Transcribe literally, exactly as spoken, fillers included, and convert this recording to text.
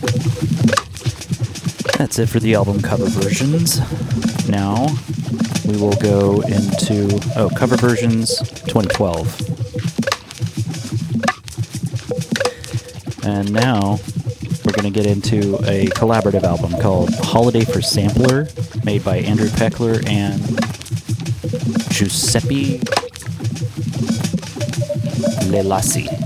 That's it for the album cover versions. Now we will go into, oh, cover versions twenty twelve. And now we're going to get into a collaborative album called Holiday for Sampler, made by Andrew Peckler and Giuseppe Lelassi.